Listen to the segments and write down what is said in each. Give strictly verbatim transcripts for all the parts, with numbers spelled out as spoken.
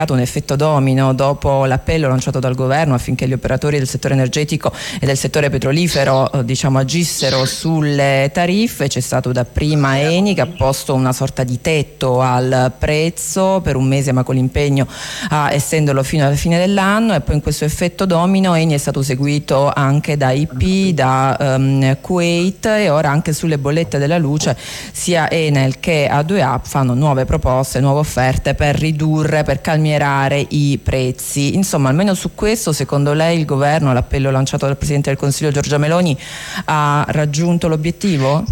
un effetto domino dopo l'appello lanciato dal governo affinché gli operatori del settore energetico e del settore petrolifero eh, diciamo agissero sulle tariffe. C'è stato dapprima Eni che ha posto una sorta di tetto al prezzo per un mese, ma con l'impegno a estenderlo fino alla fine dell'anno, e poi in questo effetto domino Eni è stato seguito anche da I P, da um, Kuwait, e ora anche sulle bollette della luce sia Enel che A due A fanno nuove proposte, nuove offerte per ridurre, per calmierare i prezzi. Insomma, almeno su questo, secondo lei il governo, l'appello lanciato dal Presidente del Consiglio Giorgia Meloni, ha raggiunto l'obiettivo?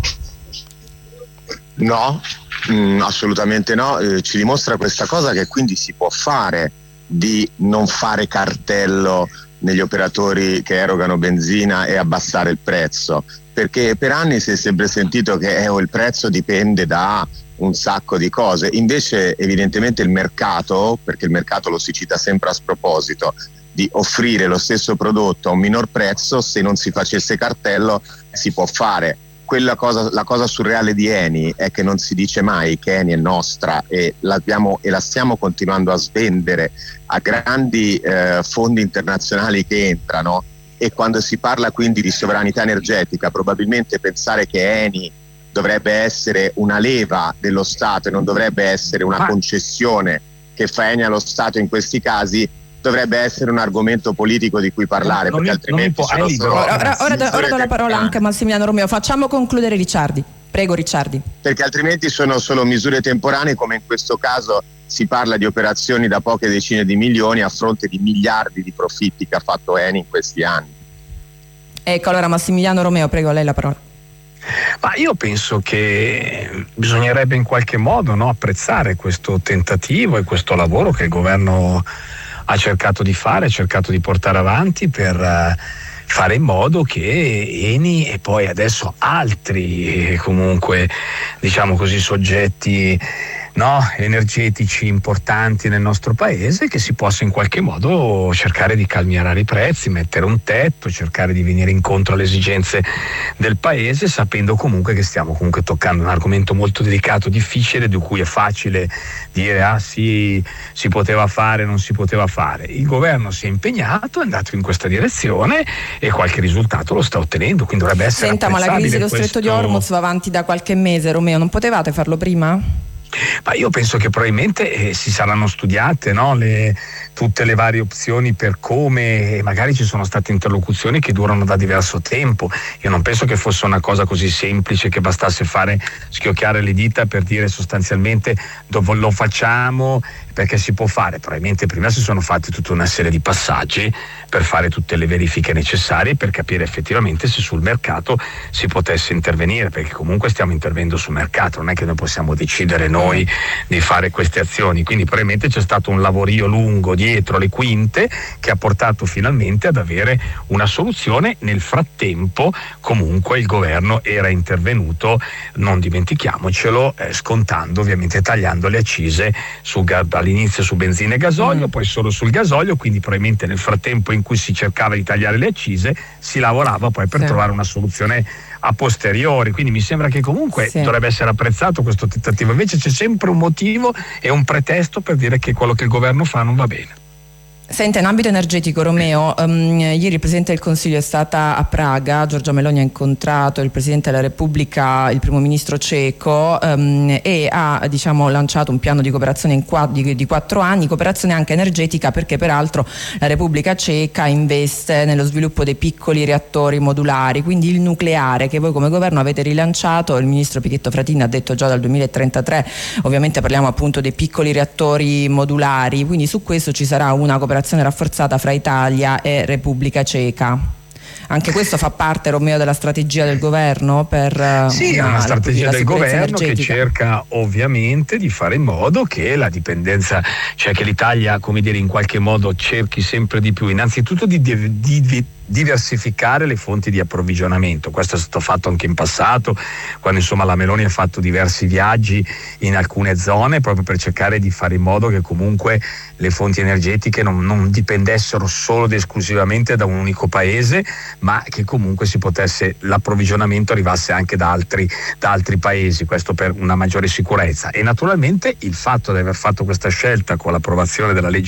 No, mh, assolutamente no. Eh, ci dimostra questa cosa che quindi si può fare di non fare cartello negli operatori che erogano benzina e abbassare il prezzo, perché per anni si è sempre sentito che eh, il prezzo dipende da un sacco di cose. Invece evidentemente il mercato, perché il mercato lo si cita sempre a sproposito, di offrire lo stesso prodotto a un minor prezzo, se non si facesse cartello si può fare. Quella cosa, la cosa surreale di Eni è che non si dice mai che Eni è nostra, e l'abbiamo e la stiamo continuando a svendere a grandi eh, fondi internazionali che entrano, e quando si parla quindi di sovranità energetica, probabilmente pensare che Eni dovrebbe essere una leva dello Stato e non dovrebbe essere una concessione che fa Eni allo Stato in questi casi, dovrebbe essere un argomento politico di cui parlare, non, perché non altrimenti può, sono solo ora, ora, ora, do, ora do la parola anche a Massimiliano Romeo. Facciamo concludere Ricciardi. Prego Ricciardi. Perché altrimenti sono solo misure temporanee, come in questo caso si parla di operazioni da poche decine di milioni a fronte di miliardi di profitti che ha fatto Eni in questi anni. Ecco, allora Massimiliano Romeo, prego, a lei la parola. Ma io penso che bisognerebbe in qualche modo, no, apprezzare questo tentativo e questo lavoro che il governo ha cercato di fare, ha cercato di portare avanti per uh, fare in modo che Eni e poi adesso altri comunque, diciamo così, soggetti, no, energetici importanti nel nostro paese, che si possa in qualche modo cercare di calmierare i prezzi, mettere un tetto, cercare di venire incontro alle esigenze del paese, sapendo comunque che stiamo comunque toccando un argomento molto delicato, difficile, di cui è facile dire ah sì, si poteva fare, non si poteva fare. Il governo si è impegnato, è andato in questa direzione e qualche risultato lo sta ottenendo, quindi dovrebbe essere Senta, ma la crisi dello questo... Stretto di Hormuz va avanti da qualche mese, Romeo, non potevate farlo prima? Ma io penso che probabilmente eh, si saranno studiate, no, le, tutte le varie opzioni per come, e magari ci sono state interlocuzioni che durano da diverso tempo. Io non penso che fosse una cosa così semplice che bastasse fare schiocchiare le dita per dire sostanzialmente dove lo facciamo, perché si può fare. Probabilmente prima si sono fatti tutta una serie di passaggi per fare tutte le verifiche necessarie per capire effettivamente se sul mercato si potesse intervenire, perché comunque stiamo intervenendo sul mercato, non è che noi possiamo decidere noi di fare queste azioni, quindi probabilmente c'è stato un lavorio lungo dietro le quinte che ha portato finalmente ad avere una soluzione. Nel frattempo comunque il governo era intervenuto, non dimentichiamocelo, eh, scontando, ovviamente tagliando le accise su, all'inizio su benzina e gasolio, mm. poi solo sul gasolio, quindi probabilmente nel frattempo in cui si cercava di tagliare le accise si lavorava poi per sì. trovare una soluzione a posteriori, quindi mi sembra che comunque sì. dovrebbe essere apprezzato questo tentativo. Invece c'è sempre un motivo e un pretesto per dire che quello che il governo fa non va bene. Senta, in ambito energetico, Romeo, um, ieri il Presidente del Consiglio è stata a Praga, Giorgia Meloni ha incontrato il Presidente della Repubblica, il Primo Ministro ceco, um, e ha diciamo, lanciato un piano di cooperazione in qua, di, di quattro anni, cooperazione anche energetica, perché peraltro la Repubblica Ceca investe nello sviluppo dei piccoli reattori modulari, quindi il nucleare che voi come governo avete rilanciato. Il Ministro Pichetto Fratin ha detto già dal duemilatrentatré, ovviamente parliamo appunto dei piccoli reattori modulari, quindi su questo ci sarà una cooperazione rafforzata fra Italia e Repubblica Ceca. Anche questo fa parte, Romeo, della strategia del governo per sì, una, è una strategia del governo energetica. Che cerca ovviamente di fare in modo che la dipendenza, cioè che l'Italia, come dire, in qualche modo cerchi sempre di più innanzitutto di, di, di diversificare le fonti di approvvigionamento. Questo è stato fatto anche in passato, quando insomma la Meloni ha fatto diversi viaggi in alcune zone proprio per cercare di fare in modo che comunque le fonti energetiche non, non dipendessero solo ed esclusivamente da un unico paese, ma che comunque si potesse, l'approvvigionamento arrivasse anche da altri, da altri paesi, questo per una maggiore sicurezza. E naturalmente il fatto di aver fatto questa scelta con l'approvazione della legge